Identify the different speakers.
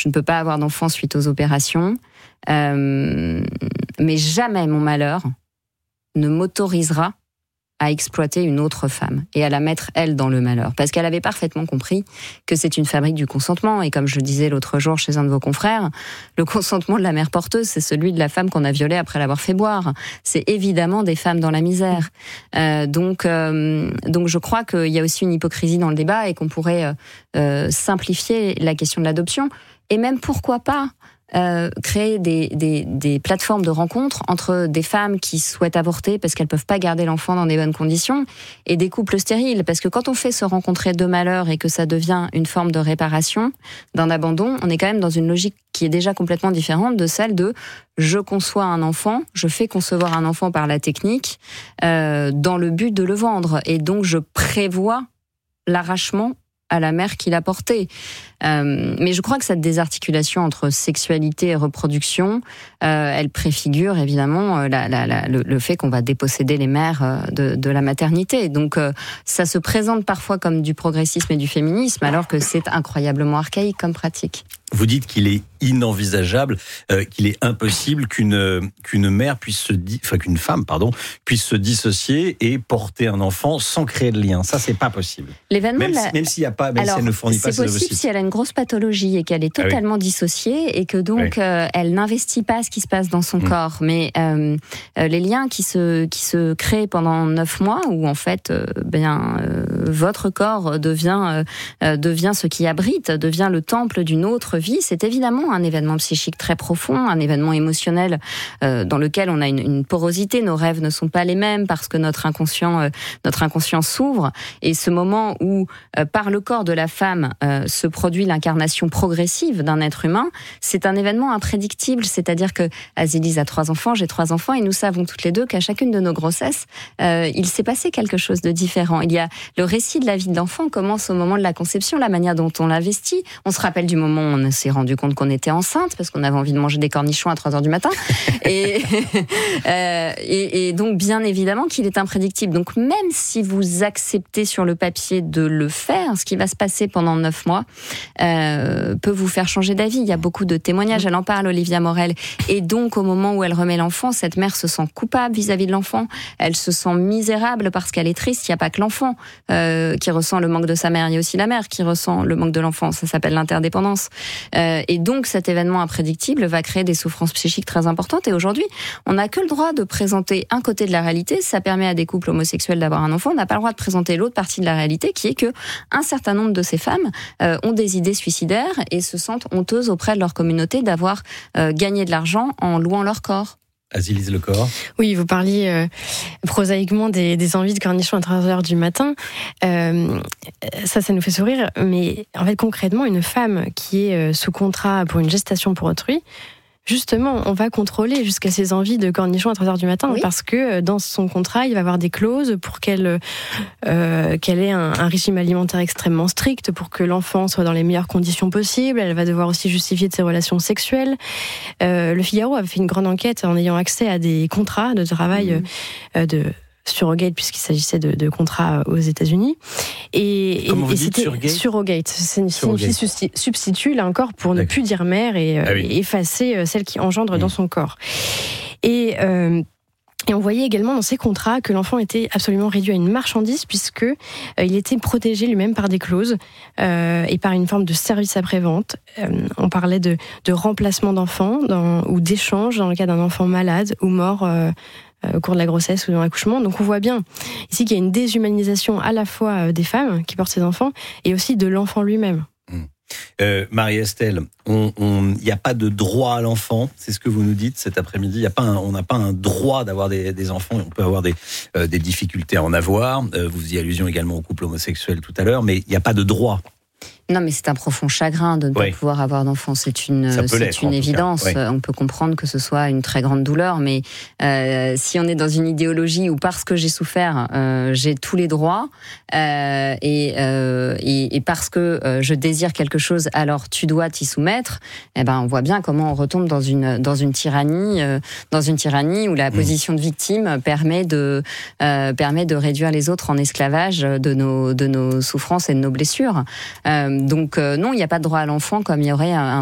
Speaker 1: je ne peux pas avoir d'enfant suite aux opérations, mais jamais mon malheur ne m'autorisera à exploiter une autre femme et à la mettre, elle, dans le malheur. Parce qu'elle avait parfaitement compris que c'est une fabrique du consentement. Et comme je le disais l'autre jour chez un de vos confrères, le consentement de la mère porteuse, c'est celui de la femme qu'on a violée après l'avoir fait boire. C'est évidemment des femmes dans la misère. Donc je crois qu'il y a aussi une hypocrisie dans le débat et qu'on pourrait simplifier la question de l'adoption. Et même, pourquoi pas, créer des plateformes de rencontres entre des femmes qui souhaitent avorter parce qu'elles peuvent pas garder l'enfant dans des bonnes conditions et des couples stériles. Parce que quand on fait se rencontrer deux malheurs et que ça devient une forme de réparation d'un abandon, on est quand même dans une logique qui est déjà complètement différente de celle de je conçois un enfant, je fais concevoir un enfant par la technique dans le but de le vendre. Et donc je prévois l'arrachement à la mère qui l'a porté. Mais je crois que cette désarticulation entre sexualité et reproduction, elle préfigure évidemment le fait qu'on va déposséder les mères de la maternité. Donc ça se présente parfois comme du progressisme et du féminisme, alors que c'est incroyablement archaïque comme pratique.
Speaker 2: Vous dites qu'il est inenvisageable, qu'il est impossible qu'une mère qu'une femme puisse se dissocier et porter un enfant sans créer de lien. Ça, c'est pas possible.
Speaker 1: L'événement
Speaker 2: même s'il y a pas, si elle ne fournit pas ses ovocytes.
Speaker 1: C'est possible si elle a une grosse pathologie et qu'elle est totalement dissociée et que donc elle n'investit pas ce qui se passe dans son corps. Mais les liens qui se créent pendant 9 mois, où en fait, votre corps devient ce qui abrite, devient le temple d'une autre vie. C'est évidemment un événement psychique très profond, un événement émotionnel dans lequel on a une porosité. Nos rêves ne sont pas les mêmes parce que notre inconscient s'ouvre. Et ce moment où, par le corps de la femme, se produit l'incarnation progressive d'un être humain, c'est un événement imprédictible. C'est-à-dire que Azilise a 3 enfants, j'ai 3 enfants, et nous savons toutes les deux qu'à chacune de nos grossesses, il s'est passé quelque chose de différent. Il y a le récit de la vie de l'enfant commence au moment de la conception, la manière dont on l'investit. On se rappelle du moment où on s'est rendu compte qu'on était enceinte parce qu'on avait envie de manger des cornichons à 3h du matin. et donc, bien évidemment qu'il est imprédictible. Donc, même si vous acceptez sur le papier de le faire, ce qui va se passer pendant 9 mois peut vous faire changer d'avis. Il y a beaucoup de témoignages. Elle en parle, Olivia Morel. Et donc, au moment où elle remet l'enfant, cette mère se sent coupable vis-à-vis de l'enfant. Elle se sent misérable parce qu'elle est triste. Il n'y a pas que l'enfant qui ressent le manque de sa mère. Il y a aussi la mère qui ressent le manque de l'enfant. Ça s'appelle l'interdépendance. Et donc, cet événement imprédictible va créer des souffrances psychiques très importantes. Et aujourd'hui, on n'a que le droit de présenter un côté de la réalité. Ça permet à des couples homosexuels d'avoir un enfant. On n'a pas le droit de présenter l'autre partie de la réalité, qui est que un certain nombre de ces femmes ont des idées suicidaires et se sentent honteuses auprès de leur communauté d'avoir gagné de l'argent en louant leur corps.
Speaker 2: Azilise Le Corre.
Speaker 3: Oui, vous parliez prosaïquement des envies de cornichons à 3h du matin. Ça nous fait sourire. Mais en fait, concrètement, une femme qui est sous contrat pour une gestation pour autrui, justement, on va contrôler jusqu'à ses envies de cornichons à 3h du matin, parce que dans son contrat, il va y avoir des clauses pour qu'elle ait un régime alimentaire extrêmement strict, pour que l'enfant soit dans les meilleures conditions possibles. Elle va devoir aussi justifier de ses relations sexuelles. Le Figaro avait fait une grande enquête en ayant accès à des contrats de travail de surrogate, puisqu'il s'agissait de contrats aux États-Unis. Et c'était surrogate. C'est une substitut, là encore, pour ne plus dire mère et effacer celle qui engendre dans son corps. Et on voyait également dans ces contrats que l'enfant était absolument réduit à une marchandise, puisque il était protégé lui-même par des clauses et par une forme de service après-vente. On parlait de remplacement d'enfant ou d'échange dans le cas d'un enfant malade ou mort au cours de la grossesse ou dans l'accouchement. Donc on voit bien ici qu'il y a une déshumanisation à la fois des femmes qui portent ces enfants et aussi de l'enfant lui-même.
Speaker 2: Marie-Estelle, il n'y a pas de droit à l'enfant, c'est ce que vous nous dites cet après-midi. On n'a pas un droit d'avoir des enfants. On peut avoir des difficultés à en avoir. Vous faisiez allusion également au couple homosexuel tout à l'heure, mais il n'y a pas de droit.
Speaker 1: Non, mais c'est un profond chagrin de ne pas pouvoir avoir d'enfant. C'est une évidence. On peut comprendre que ce soit une très grande douleur, mais si on est dans une idéologie où parce que j'ai souffert, j'ai tous les droits, et parce que je désire quelque chose, alors tu dois t'y soumettre. On voit bien comment on retombe dans une tyrannie où la position de victime permet de réduire les autres en esclavage de nos souffrances et de nos blessures. Donc non, il n'y a pas de droit à l'enfant comme il y aurait un